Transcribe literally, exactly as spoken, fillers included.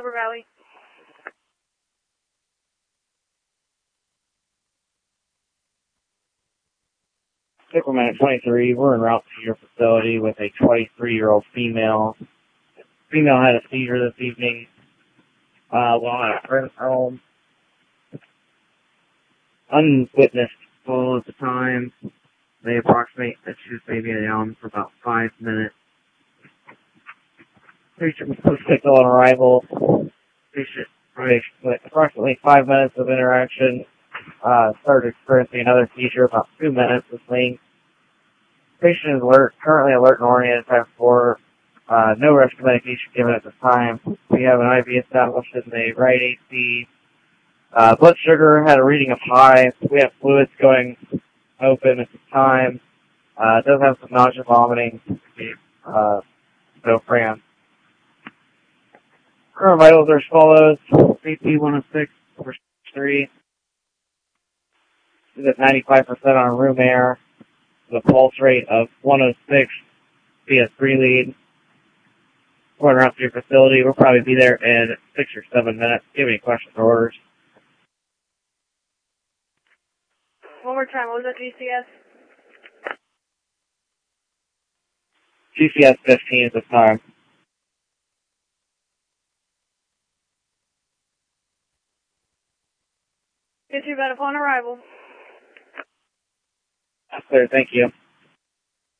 River Valley. Sacramento twenty-three, we're en route to your facility with a twenty-three-year-old female. Female had a seizure this evening uh, while at a friend's home. Unwitnessed fall at the time. They approximate that she was maybe down for about five minutes. Patient was post on arrival. Patient, approximately five minutes of interaction, uh, started experiencing another seizure about two minutes with length. Patient is alert, currently alert and oriented type four. Uh, no rescue medication given at this time. We have an I V established in the right A C. Uh, blood sugar had a reading of high. We have fluids going open at the time. Uh, does have some nausea, vomiting, uh, Zofran. Current vitals are as follows. B P one oh six over three. Is at ninety-five percent on room air. With a pulse rate of one oh six via three lead. Going around to your facility. We'll probably be there in six or seven minutes. Give me any questions or orders. One more time, what was that G C S? G C S fifteen at this time. Get you back upon arrival. Yes, sir. Thank you.